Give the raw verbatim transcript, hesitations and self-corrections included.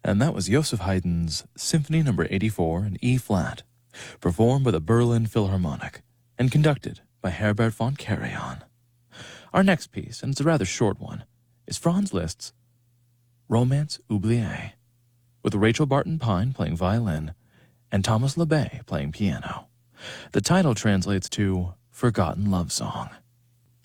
And that was Joseph Haydn's Symphony Number eighty-four in E-flat, performed by the Berlin Philharmonic and conducted by Herbert von Karajan. Our next piece, and it's a rather short one, is Franz Liszt's Romance Oubliée, with Rachel Barton Pine playing violin and Thomas LeBay playing piano. The title translates to Forgotten Love Song.